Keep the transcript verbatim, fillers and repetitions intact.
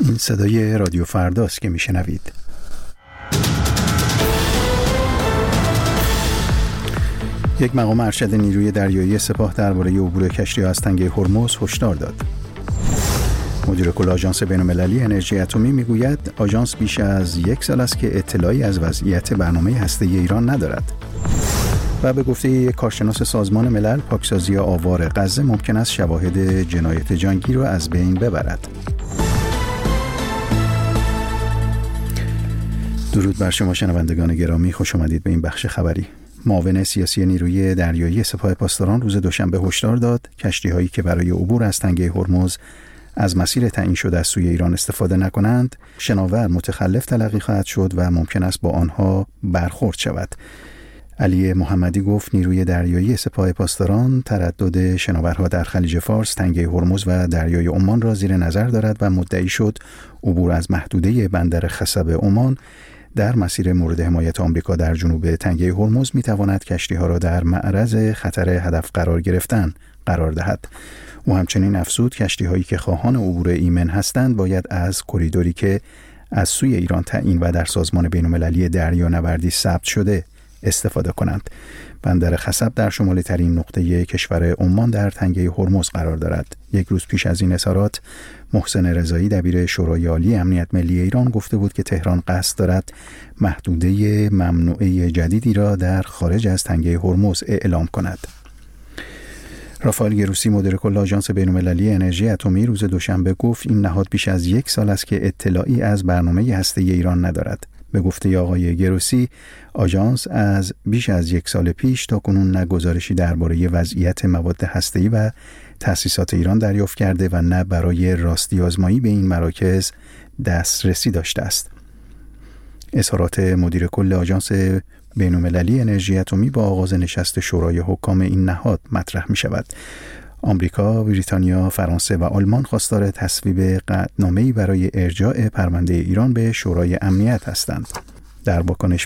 این صدای رادیو فرداست که میشنوید. یک مقام ارشد نیروی دریایی سپاه درباره عبور کشتی‌ها از تنگه هرمز هشدار داد. مدیر کل آژانس بین‌المللی انرژی اتمی میگوید آژانس بیش از یک سال است که اطلاعی از وضعیت برنامه هسته‌ای ایران ندارد. و به گفته یک کارشناس سازمان ملل، پاکسازی آوار غزه ممکن است شواهد جنایت جنگی را از بین ببرد. درود بر شما شنوندگان گرامی، خوش آمدید به این بخش خبری. معاون سیاسی نیروی دریایی سپاه پاسداران روز دوشنبه هشدار داد کشتی‌هایی که برای عبور از تنگه هرمز از مسیر تعیین شده از سوی ایران استفاده نکنند، شناور متخلف تلقی خواهد شد و ممکن است با آنها برخورد شود. علی محمدی گفت نیروی دریایی سپاه پاسداران تردد شناورها در خلیج فارس، تنگه هرمز و دریای عمان را زیر نظر دارد و مدعی شد عبور از محدوده بندر خصب عمان در مسیر مورد حمایت آمریکا در جنوب تنگه هرمز میتواند کشتی‌ها را در معرض خطر هدف قرار گرفتن قرار دهد. او همچنین افزود کشتی‌هایی که خواهان عبور ایمن هستند باید از کریدوری که از سوی ایران تعیین و در سازمان بین‌المللی دریانوردی ثبت شده استفاده کنند. بندر خصب در شمالی ترین نقطه کشور عمان در تنگه هرمز قرار دارد. یک روز پیش از این اظهارات محسن رضایی دبیر شورای عالی امنیت ملی ایران گفته بود که تهران قصد دارد محدوده ممنوعه جدیدی را در خارج از تنگه هرمز اعلام کند. رافائل گروسی مدیر کل آژانس بین‌المللی انرژی اتمی روز دوشنبه گفت این نهاد بیش از یک سال است که اطلاعی از برنامه هسته‌ای ایران ندارد. به گفته آقای گروسی، آژانس از بیش از یک سال پیش تا کنون نه گزارشی درباره وضعیت مواد هسته‌ای و تأسیسات ایران دریافت کرده و نه برای راستی آزمایی به این مراکز دسترسی داشته است. اظهارات مدیر کل آژانس بین‌المللی انرژی اتمی با آغاز نشست شورای حکام این نهاد مطرح می شود. آمریکا، بریتانیا، فرانسه و آلمان خواستار تصویب قطعنامه‌ای برای ارجاع پرونده ایران به شورای امنیت هستند. در واکنش